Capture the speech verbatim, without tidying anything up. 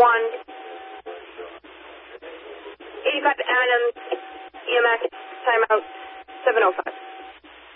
one. eighty-five Adams, E M S, timeout, seven oh five.